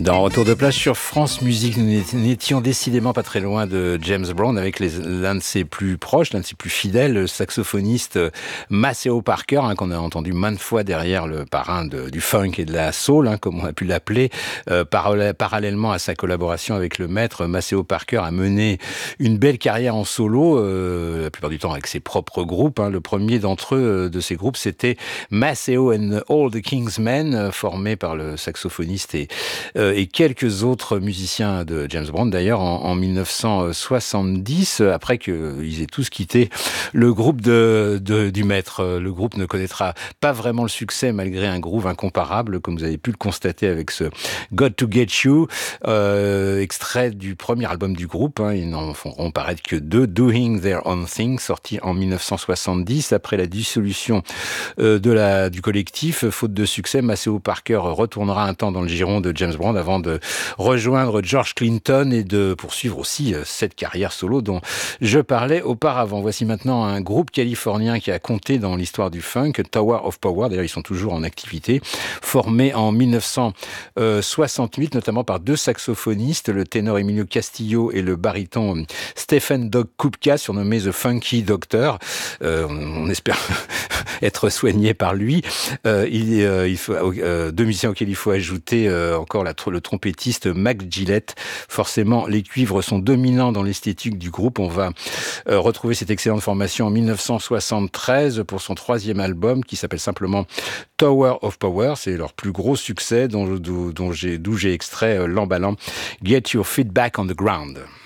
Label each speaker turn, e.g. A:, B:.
A: Dans Retour de plage sur France Musique, nous n'étions décidément pas très loin de James Brown avec l'un de ses plus proches, l'un de ses plus fidèles, le saxophoniste Maceo Parker, qu'on a entendu maintes fois derrière le parrain du funk et de la soul, comme on a pu l'appeler. Parallèlement à sa collaboration avec le maître, Maceo Parker a mené une belle carrière en solo, la plupart du temps avec ses propres groupes. Le premier d'entre eux, de ces groupes, c'était Maceo and All the King's Men, formé par le saxophoniste et quelques autres musiciens de James Brown, d'ailleurs, en 1970, après qu'ils aient tous quitté le groupe du maître. Le groupe ne connaîtra pas vraiment le succès, malgré un groove incomparable, comme vous avez pu le constater avec ce Got to Get You, extrait du premier album du groupe. Ils n'en feront paraître que deux, Doing Their Own Thing, sorti en 1970. Après la dissolution du collectif, faute de succès, Maceo Parker retournera un temps dans le giron de James Brown avant de rejoindre George Clinton et de poursuivre aussi cette carrière solo dont je parlais auparavant. Voici maintenant un groupe californien qui a compté dans l'histoire du funk, Tower of Power. D'ailleurs, ils sont toujours en activité. Formé en 1968, notamment par deux saxophonistes, le ténor Emilio Castillo et le baryton Stephen Doug Kupka, surnommé The Funky Doctor. On espère être soigné par lui. Il faut deux musiciens auxquels il faut ajouter encore le trompettiste Mac Gillette. Forcément, les cuivres sont dominants dans l'esthétique du groupe. On va retrouver cette excellente formation en 1973 pour son troisième album qui s'appelle simplement Tower of Power. C'est leur plus gros succès d'où j'ai extrait l'emballant Get Your Feet Back on the Ground.